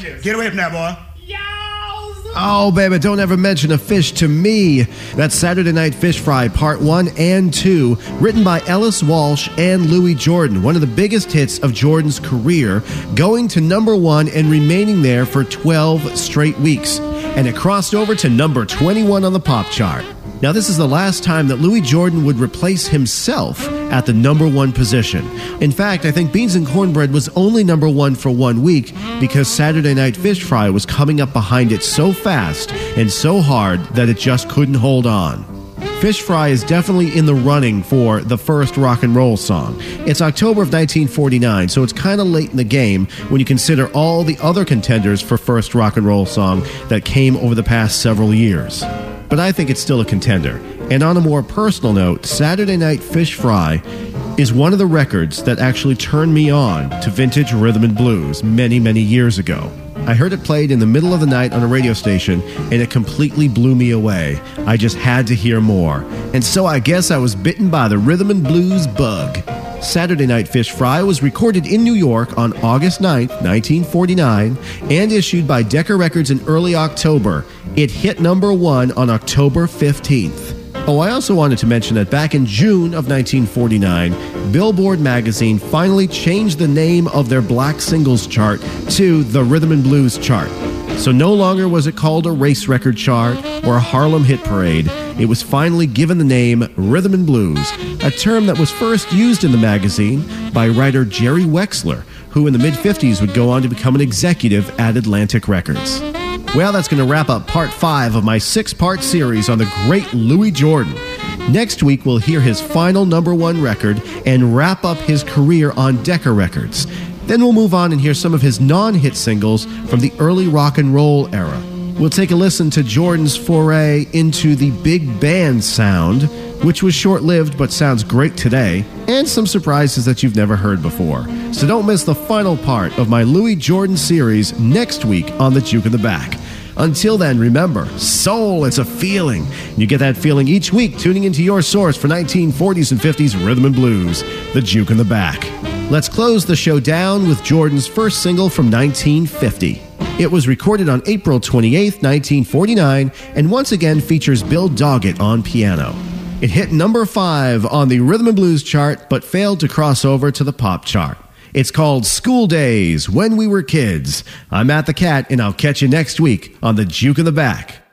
Get away from that, boy. Oh, baby, don't ever mention a fish to me. That's Saturday Night Fish Fry Part 1 and 2, written by Ellis Walsh and Louis Jordan, one of the biggest hits of Jordan's career, going to number 1 and remaining there for 12 straight weeks. And it crossed over to number 21 on the pop chart. Now, this is the last time that Louis Jordan would replace himself at the number 1 position. In fact, I think Beans and Cornbread was only number 1 for 1 week because Saturday Night Fish Fry was coming up behind it so fast and so hard that it just couldn't hold on. Fish Fry is definitely in the running for the first rock and roll song. It's October of 1949, so it's kind of late in the game when you consider all the other contenders for first rock and roll song that came over the past several years. But I think it's still a contender. And on a more personal note, Saturday Night Fish Fry is one of the records that actually turned me on to vintage rhythm and blues many, many years ago. I heard it played in the middle of the night on a radio station, and it completely blew me away. I just had to hear more. And so I guess I was bitten by the rhythm and blues bug. Saturday Night Fish Fry was recorded in New York on August 9th, 1949, and issued by Decca Records in early October. It hit number 1 on October 15th. Oh, I also wanted to mention that back in June of 1949, Billboard magazine finally changed the name of their black singles chart to the Rhythm and Blues chart. So no longer was it called a race record chart or a Harlem hit parade. It was finally given the name Rhythm and Blues, a term that was first used in the magazine by writer Jerry Wexler, who in the mid-50s would go on to become an executive at Atlantic Records. Well, that's going to wrap up part 5 of my 6-part series on the great Louis Jordan. Next week, we'll hear his final number 1 record and wrap up his career on Decca Records. Then we'll move on and hear some of his non-hit singles from the early rock and roll era. We'll take a listen to Jordan's foray into the big band sound, which was short-lived but sounds great today, and some surprises that you've never heard before. So don't miss the final part of my Louis Jordan series next week on The Juke in the Back. Until then, remember, soul, it's a feeling. You get that feeling each week tuning into your source for 1940s and 50s rhythm and blues, The Juke in the Back. Let's close the show down with Jordan's first single from 1950. It was recorded on April 28, 1949, and once again features Bill Doggett on piano. It hit number 5 on the Rhythm and Blues chart, but failed to cross over to the pop chart. It's called School Days, When We Were Kids. I'm Matt the Cat, and I'll catch you next week on The Juke in the Back.